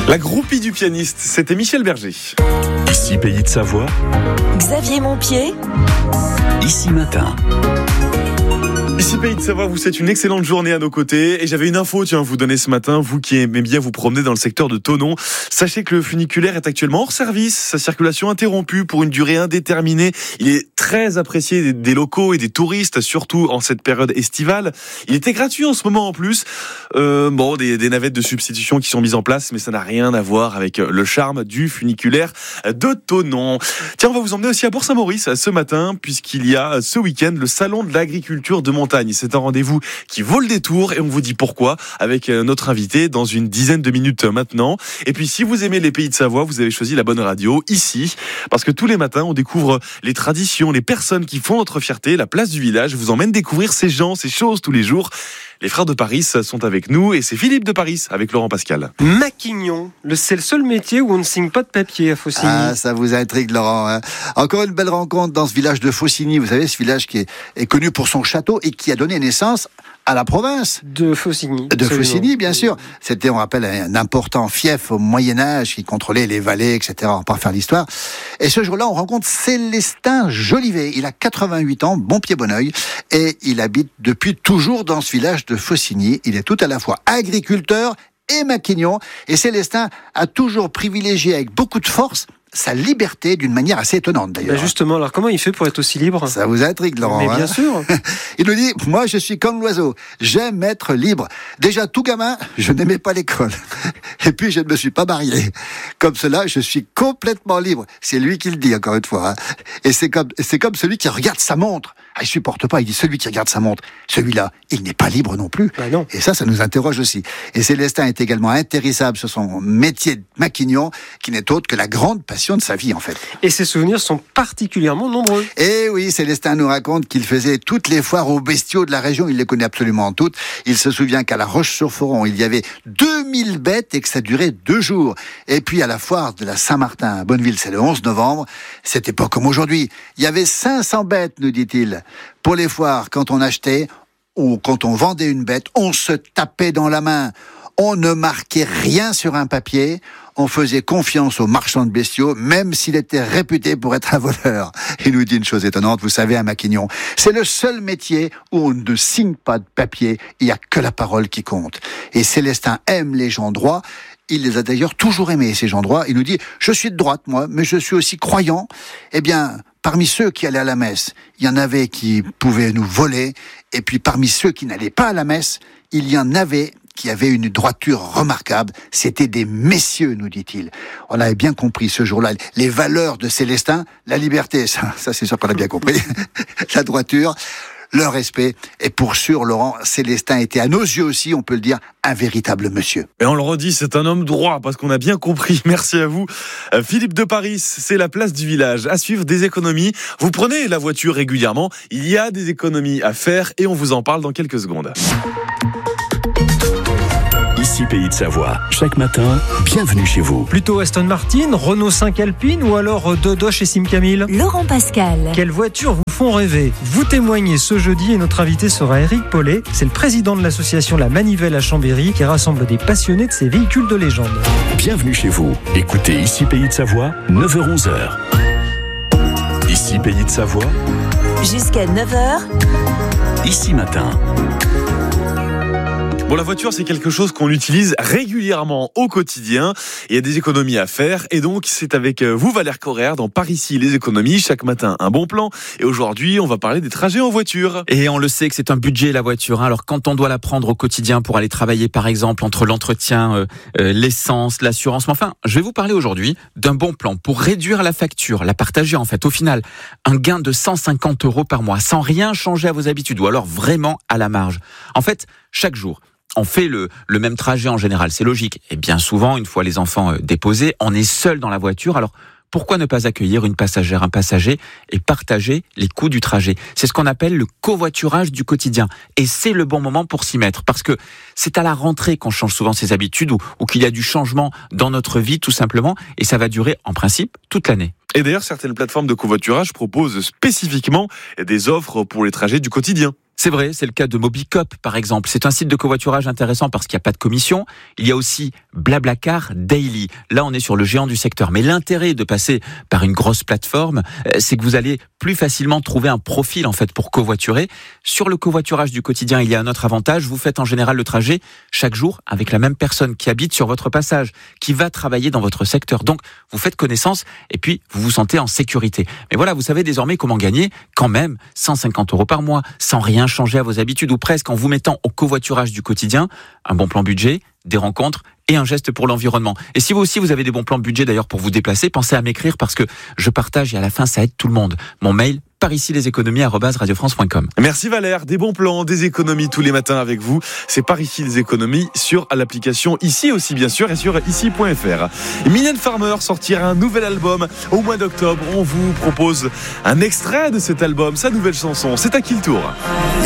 La groupie du pianiste, c'était Michel Berger. Ici Pays de Savoie, Xavier Montpied, Ici Matin. Ici Pays de Savoie, vous souhaite une excellente journée à nos côtés. Et j'avais une info, vous donner ce matin, vous qui aimez bien vous promener dans le secteur de Thonon. Sachez que le funiculaire est actuellement hors service, sa circulation interrompue pour une durée indéterminée. Il est très apprécié des locaux et des touristes, surtout en cette période estivale. Il était gratuit en ce moment en plus. Des navettes de substitution qui sont mises en place, mais ça n'a rien à voir avec le charme du funiculaire de Thonon. Tiens, on va vous emmener aussi à Bourg-Saint-Maurice ce matin, puisqu'il y a ce week-end le salon de l'agriculture de montagne. C'est un rendez-vous qui vaut le détour et on vous dit pourquoi avec notre invité dans une dizaine de minutes maintenant. Et puis si vous aimez les Pays de Savoie, vous avez choisi la bonne radio ici, parce que tous les matins on découvre les traditions, les personnes qui font notre fierté. La place du village vous emmène découvrir ces gens, ces choses tous les jours. Les frères de Paris sont avec nous et c'est Philippe de Paris avec Laurent Pascal. Maquignon, c'est le seul métier où on ne signe pas de papier à Faucigny. Ah, ça vous intrigue, Laurent, hein. Encore une belle rencontre dans ce village de Faucigny. Vous savez, ce village qui est connu pour son château et qui a donné naissance à la province de Faucigny. De Faucigny, bien sûr. C'était, on rappelle, un important fief au Moyen-Âge qui contrôlait les vallées, etc. On va pas refaire l'histoire. Et ce jour-là, on rencontre Célestin Jolivet. Il a 88 ans, bon pied, bon oeil. Et il habite depuis toujours dans ce village de Faucigny. Il est tout à la fois agriculteur et maquignon. Et Célestin a toujours privilégié avec beaucoup de force sa liberté d'une manière assez étonnante d'ailleurs. Justement, alors comment il fait pour être aussi libre ? Ça vous intrigue, Laurent. Mais bien sûr. Il nous dit, moi je suis comme l'oiseau, j'aime être libre. Déjà tout gamin, je n'aimais pas l'école. Et puis je ne me suis pas marié. Comme cela, je suis complètement libre. C'est lui qui le dit encore une fois. Et c'est comme celui qui regarde sa montre. Il supporte pas, il dit celui qui regarde sa montre. Celui-là, il n'est pas libre non plus. Non. Et ça nous interroge aussi. Et Célestin est également intéressable sur son métier de maquignon, qui n'est autre que la grande passion de sa vie en fait. Et ses souvenirs sont particulièrement nombreux. Et oui, Célestin nous raconte qu'il faisait toutes les foires aux bestiaux de la région, il les connaît absolument toutes. Il se souvient qu'à la Roche-sur-Foron, il y avait 2000 bêtes et que ça durait 2 jours. Et puis à la foire de la Saint-Martin à Bonneville, c'est le 11 novembre, c'était pas comme aujourd'hui. Il y avait 500 bêtes, nous dit-il. Pour les foires, quand on achetait ou quand on vendait une bête, on se tapait dans la main. On ne marquait rien sur un papier. On faisait confiance aux marchands de bestiaux, même s'il était réputé pour être un voleur. Il nous dit une chose étonnante, vous savez, un maquignon, c'est le seul métier où on ne signe pas de papier, il n'y a que la parole qui compte. Et Célestin aime les gens droits. Il les a d'ailleurs toujours aimés, ces gens droits. Il nous dit, je suis de droite, moi, mais je suis aussi croyant. Eh bien, parmi ceux qui allaient à la messe, il y en avait qui pouvaient nous voler. Et puis, parmi ceux qui n'allaient pas à la messe, il y en avait qui avaient une droiture remarquable. C'était des messieurs, nous dit-il. On avait bien compris ce jour-là les valeurs de Célestin, la liberté, ça c'est sûr qu'on a bien compris, la droiture, le respect. Et pour sûr, Laurent, Célestin était à nos yeux aussi, on peut le dire, un véritable monsieur. Et on le redit, c'est un homme droit, parce qu'on a bien compris. Merci à vous. Philippe de Paris, c'est la place du village. À suivre, des économies. Vous prenez la voiture régulièrement, il y a des économies à faire et on vous en parle dans quelques secondes. Ici Pays de Savoie, chaque matin, bienvenue chez vous. Plutôt Aston Martin, Renault 5 Alpine ou alors Dodo chez Simcamil ? Laurent Pascal. Quelles voitures vous font rêver ? Vous témoignez ce jeudi et notre invité sera Éric Paulet. C'est le président de l'association La Manivelle à Chambéry qui rassemble des passionnés de ces véhicules de légende. Bienvenue chez vous. Écoutez Ici Pays de Savoie, 9h-11h. Ici Pays de Savoie, Jusqu'à 9h, Ici Matin. Bon, la voiture, c'est quelque chose qu'on utilise régulièrement au quotidien. Il y a des économies à faire. Et donc, c'est avec vous, Valère Correr, dans Par ici, les économies. Chaque matin, un bon plan. Et aujourd'hui, on va parler des trajets en voiture. Et on le sait que c'est un budget, la voiture. Alors, quand on doit la prendre au quotidien pour aller travailler, par exemple, entre l'entretien, l'essence, l'assurance. Mais enfin, je vais vous parler aujourd'hui d'un bon plan pour réduire la facture, la partager, en fait. Au final, un gain de 150 € par mois, sans rien changer à vos habitudes, ou alors vraiment à la marge. En fait, chaque jour, on fait le même trajet en général, c'est logique. Et bien souvent, une fois les enfants déposés, on est seul dans la voiture. Alors, pourquoi ne pas accueillir une passagère, un passager et partager les coûts du trajet ? C'est ce qu'on appelle le covoiturage du quotidien. Et c'est le bon moment pour s'y mettre. Parce que c'est à la rentrée qu'on change souvent ses habitudes ou qu'il y a du changement dans notre vie, tout simplement. Et ça va durer, en principe, toute l'année. Et d'ailleurs, certaines plateformes de covoiturage proposent spécifiquement des offres pour les trajets du quotidien. C'est vrai, c'est le cas de Mobicop par exemple. C'est un site de covoiturage intéressant parce qu'il n'y a pas de commission. Il y a aussi Blablacar Daily. Là, on est sur le géant du secteur. Mais l'intérêt de passer par une grosse plateforme, c'est que vous allez plus facilement trouver un profil en fait pour covoiturer. Sur le covoiturage du quotidien, il y a un autre avantage. Vous faites en général le trajet chaque jour avec la même personne qui habite sur votre passage, qui va travailler dans votre secteur. Donc, vous faites connaissance et puis vous vous sentez en sécurité. Mais voilà, vous savez désormais comment gagner quand même 150 € par mois sans rien changer à vos habitudes ou presque en vous mettant au covoiturage du quotidien, un bon plan budget, des rencontres et un geste pour l'environnement. Et si vous aussi vous avez des bons plans budget d'ailleurs pour vous déplacer, pensez à m'écrire parce que je partage et à la fin ça aide tout le monde. Mon mail parici-les-économies@radiofrance.com. Merci Valère, des bons plans, des économies tous les matins avec vous. C'est par ici les économies sur l'application ici aussi bien sûr et sur ici.fr. Mylène Farmer sortira un nouvel album au mois d'octobre. On vous propose un extrait de cet album, sa nouvelle chanson. C'est à qui le tour ?